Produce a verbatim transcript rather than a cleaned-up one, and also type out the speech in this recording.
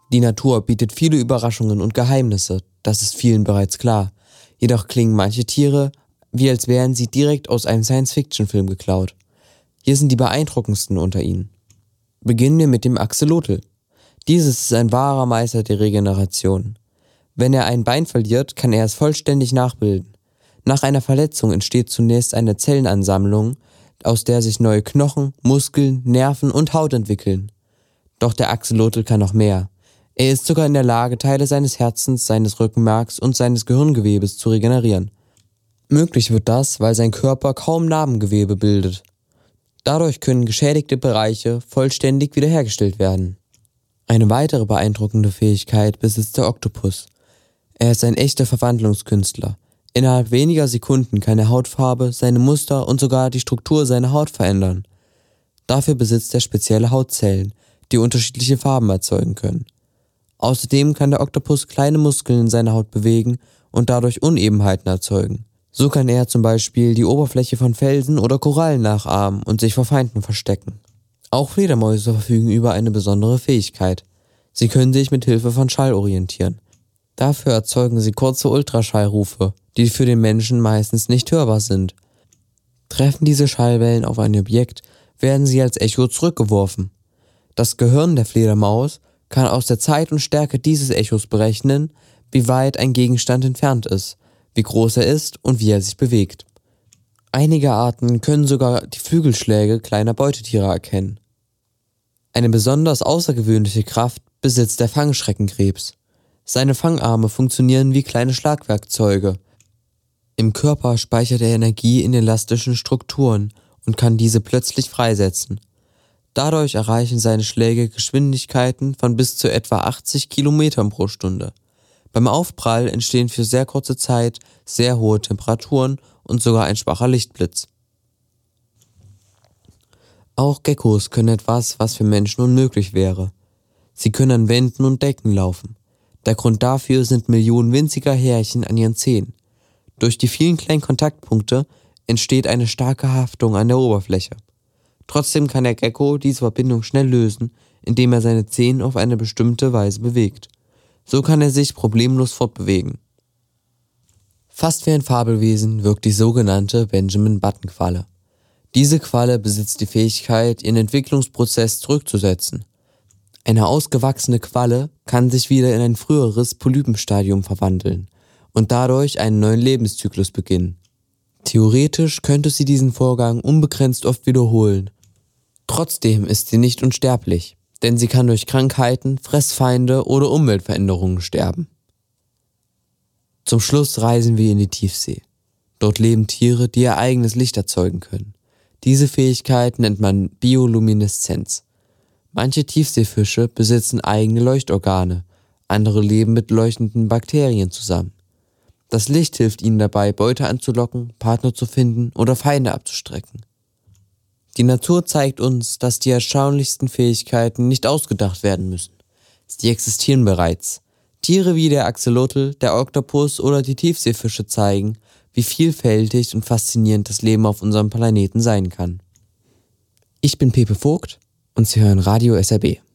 Die Natur bietet viele Überraschungen und Geheimnisse, das ist vielen bereits klar. Jedoch klingen manche Tiere, wie als wären sie direkt aus einem Science-Fiction-Film geklaut. Hier sind die beeindruckendsten unter ihnen. Beginnen wir mit dem Axolotl. Dieses ist ein wahrer Meister der Regeneration. Wenn er ein Bein verliert, kann er es vollständig nachbilden. Nach einer Verletzung entsteht zunächst eine Zellenansammlung, aus der sich neue Knochen, Muskeln, Nerven und Haut entwickeln. Doch der Axolotl kann noch mehr. Er ist sogar in der Lage, Teile seines Herzens, seines Rückenmarks und seines Gehirngewebes zu regenerieren. Möglich wird das, weil sein Körper kaum Narbengewebe bildet. Dadurch können geschädigte Bereiche vollständig wiederhergestellt werden. Eine weitere beeindruckende Fähigkeit besitzt der Oktopus. Er ist ein echter Verwandlungskünstler. Innerhalb weniger Sekunden kann er Hautfarbe, seine Muster und sogar die Struktur seiner Haut verändern. Dafür besitzt er spezielle Hautzellen, die unterschiedliche Farben erzeugen können. Außerdem kann der Oktopus kleine Muskeln in seiner Haut bewegen und dadurch Unebenheiten erzeugen. So kann er zum Beispiel die Oberfläche von Felsen oder Korallen nachahmen und sich vor Feinden verstecken. Auch Fledermäuse verfügen über eine besondere Fähigkeit. Sie können sich mit Hilfe von Schall orientieren. Dafür erzeugen sie kurze Ultraschallrufe, die für den Menschen meistens nicht hörbar sind. Treffen diese Schallwellen auf ein Objekt, werden sie als Echo zurückgeworfen. Das Gehirn der Fledermaus kann aus der Zeit und Stärke dieses Echos berechnen, wie weit ein Gegenstand entfernt ist, wie groß er ist und wie er sich bewegt. Einige Arten können sogar die Flügelschläge kleiner Beutetiere erkennen. Eine besonders außergewöhnliche Kraft besitzt der Fangschreckenkrebs. Seine Fangarme funktionieren wie kleine Schlagwerkzeuge. Im Körper speichert er Energie in elastischen Strukturen und kann diese plötzlich freisetzen. Dadurch erreichen seine Schläge Geschwindigkeiten von bis zu etwa achtzig Kilometern pro Stunde. Beim Aufprall entstehen für sehr kurze Zeit sehr hohe Temperaturen und sogar ein schwacher Lichtblitz. Auch Geckos können etwas, was für Menschen unmöglich wäre. Sie können an Wänden und Decken laufen. Der Grund dafür sind Millionen winziger Härchen an ihren Zehen. Durch die vielen kleinen Kontaktpunkte entsteht eine starke Haftung an der Oberfläche. Trotzdem kann der Gecko diese Verbindung schnell lösen, indem er seine Zehen auf eine bestimmte Weise bewegt. So kann er sich problemlos fortbewegen. Fast wie ein Fabelwesen wirkt die sogenannte Benjamin-Button-Qualle. Diese Qualle besitzt die Fähigkeit, ihren Entwicklungsprozess zurückzusetzen. Eine ausgewachsene Qualle kann sich wieder in ein früheres Polypenstadium verwandeln und dadurch einen neuen Lebenszyklus beginnen. Theoretisch könnte sie diesen Vorgang unbegrenzt oft wiederholen. Trotzdem ist sie nicht unsterblich, denn sie kann durch Krankheiten, Fressfeinde oder Umweltveränderungen sterben. Zum Schluss reisen wir in die Tiefsee. Dort leben Tiere, die ihr eigenes Licht erzeugen können. Diese Fähigkeit nennt man Biolumineszenz. Manche Tiefseefische besitzen eigene Leuchtorgane, andere leben mit leuchtenden Bakterien zusammen. Das Licht hilft ihnen dabei, Beute anzulocken, Partner zu finden oder Feinde abzustrecken. Die Natur zeigt uns, dass die erstaunlichsten Fähigkeiten nicht ausgedacht werden müssen. Sie existieren bereits. Tiere wie der Axolotl, der Oktopus oder die Tiefseefische zeigen, wie vielfältig und faszinierend das Leben auf unserem Planeten sein kann. Ich bin Pepe Vogt und Sie hören Radio S R B.